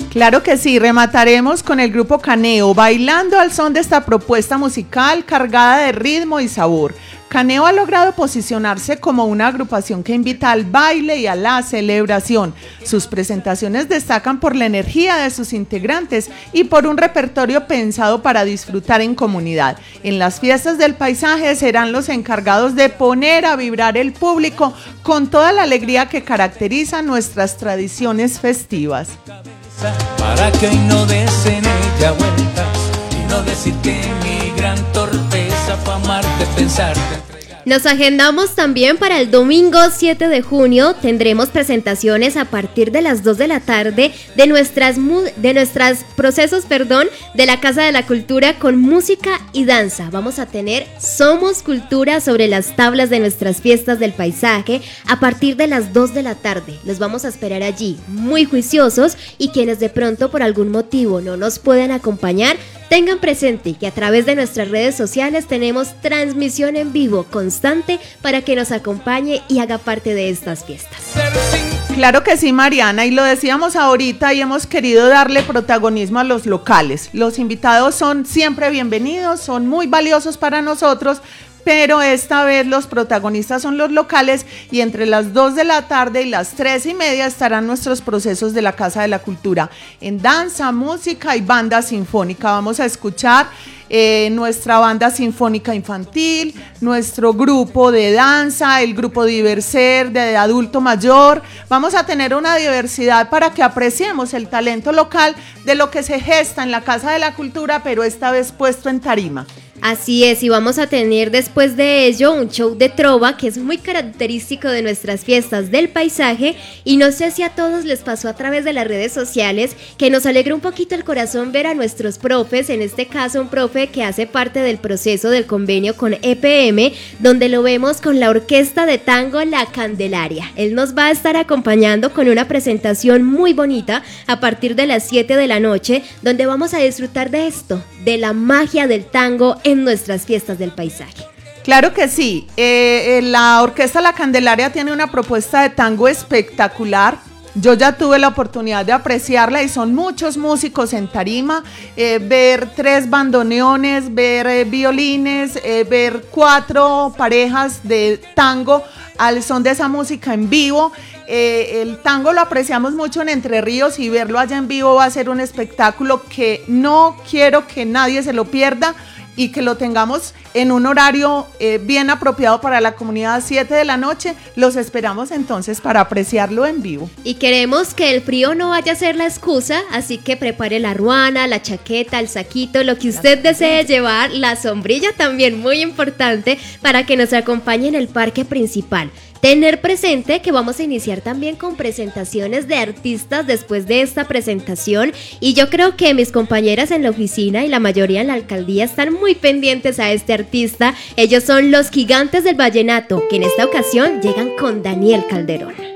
Claro que sí, remataremos con el grupo Caneo, bailando al son de esta propuesta musical cargada de ritmo y sabor. Caneo ha logrado posicionarse como una agrupación que invita al baile y a la celebración. Sus presentaciones destacan por la energía de sus integrantes y por un repertorio pensado para disfrutar en comunidad. En las fiestas del paisaje serán los encargados de poner a vibrar el público con toda la alegría que caracteriza nuestras tradiciones festivas. Para que hoy no des en ella vueltas y no decir que mi gran torpeza fue amarte, pensarte. Nos agendamos también para el domingo 7 de junio. Tendremos presentaciones a partir de las 2 de la tarde de nuestras procesos de la Casa de la Cultura con música y danza. Vamos a tener Somos Cultura sobre las tablas de nuestras fiestas del paisaje a partir de las 2 de la tarde. Los vamos a esperar allí, muy juiciosos, y quienes de pronto por algún motivo no nos puedan acompañar, tengan presente que a través de nuestras redes sociales tenemos transmisión en vivo constante para que nos acompañe y haga parte de estas fiestas. Claro que sí, Mariana, y lo decíamos ahorita y hemos querido darle protagonismo a los locales. Los invitados son siempre bienvenidos, son muy valiosos para nosotros, pero esta vez los protagonistas son los locales y entre las 2 de la tarde y las 3:30 estarán nuestros procesos de la Casa de la Cultura en danza, música y banda sinfónica. Vamos a escuchar nuestra banda sinfónica infantil, nuestro grupo de danza, el grupo Diverser de adulto mayor. Vamos a tener una diversidad para que apreciemos el talento local de lo que se gesta en la Casa de la Cultura, pero esta vez puesto en tarima. Así es, y vamos a tener después de ello un show de trova que es muy característico de nuestras fiestas del paisaje, y no sé si a todos les pasó a través de las redes sociales que nos alegra un poquito el corazón ver a nuestros profes, en este caso un profe que hace parte del proceso del convenio con EPM, donde lo vemos con la orquesta de tango La Candelaria. Él nos va a estar acompañando con una presentación muy bonita a partir de las 7 de la noche, donde vamos a disfrutar de esto, de la magia del tango en nuestras fiestas del paisaje. Claro que sí, la Orquesta La Candelaria tiene una propuesta de tango espectacular. Yo ya tuve la oportunidad de apreciarla y son muchos músicos en tarima, ver 3 bandoneones, ver violines, ver 4 parejas de tango al son de esa música en vivo. El tango lo apreciamos mucho en Entre Ríos y verlo allá en vivo va a ser un espectáculo que no quiero que nadie se lo pierda y que lo tengamos en un horario bien apropiado para la comunidad, 7 de la noche. Los esperamos entonces para apreciarlo en vivo. Y queremos que el frío no vaya a ser la excusa, así que prepare la ruana, la chaqueta, el saquito, lo que usted desee llevar, la sombrilla también muy importante para que nos acompañe en el parque principal. Tener presente que vamos a iniciar también con presentaciones de artistas después de esta presentación, y yo creo que mis compañeras en la oficina y la mayoría en la alcaldía están muy pendientes a este artista. Ellos son los Gigantes del Vallenato, que en esta ocasión llegan con Daniel Calderón.